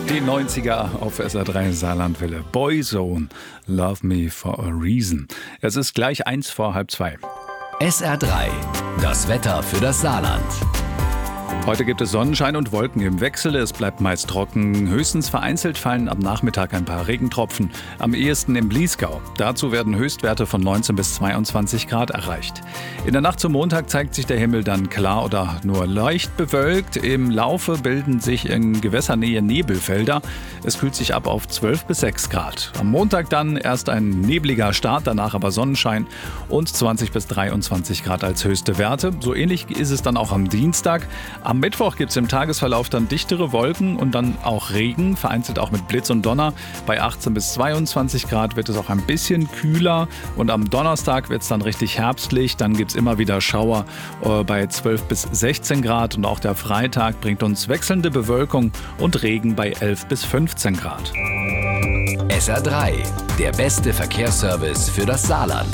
Die 90er auf SR3 Saarlandwelle. Boyzone, Love Me for a Reason. Es ist gleich 1:02. SR3, das Wetter für das Saarland. Heute gibt es Sonnenschein und Wolken im Wechsel. Es bleibt meist trocken. Höchstens vereinzelt fallen am Nachmittag ein paar Regentropfen. Am ehesten im Bliesgau. Dazu werden Höchstwerte von 19 bis 22 Grad erreicht. In der Nacht zum Montag zeigt sich der Himmel dann klar oder nur leicht bewölkt. Im Laufe bilden sich in Gewässernähe Nebelfelder. Es kühlt sich ab auf 12 bis 6 Grad. Am Montag dann erst ein nebliger Start, danach aber Sonnenschein und 20 bis 23 Grad als höchste Werte. So ähnlich ist es dann auch am Dienstag. Am Mittwoch gibt es im Tagesverlauf dann dichtere Wolken und dann auch Regen, vereinzelt auch mit Blitz und Donner. Bei 18 bis 22 Grad wird es auch ein bisschen kühler und am Donnerstag wird es dann richtig herbstlich. Dann gibt es immer wieder Schauer bei 12 bis 16 Grad und auch der Freitag bringt uns wechselnde Bewölkung und Regen bei 11 bis 15 Grad. SR3, der beste Verkehrsservice für das Saarland.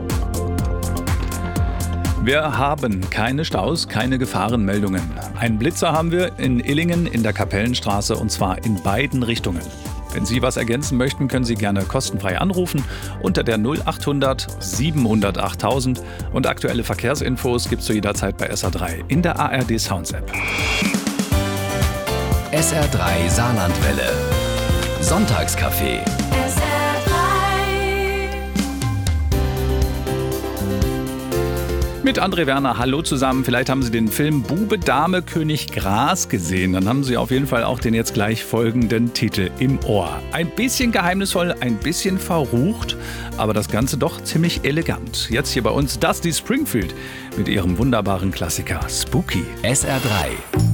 Wir haben keine Staus, keine Gefahrenmeldungen. Einen Blitzer haben wir in Illingen in der Kapellenstraße und zwar in beiden Richtungen. Wenn Sie was ergänzen möchten, können Sie gerne kostenfrei anrufen unter der 0800 700 8000 und aktuelle Verkehrsinfos gibt's zu jeder Zeit bei SR3 in der ARD Sounds App. SR3 Saarlandwelle. Sonntagscafé. Mit André Werner, hallo zusammen. Vielleicht haben Sie den Film Bube, Dame, König, Gras gesehen. Dann haben Sie auf jeden Fall auch den jetzt gleich folgenden Titel im Ohr. Ein bisschen geheimnisvoll, ein bisschen verrucht, aber das Ganze doch ziemlich elegant. Jetzt hier bei uns Dusty Springfield mit ihrem wunderbaren Klassiker Spooky. SR3.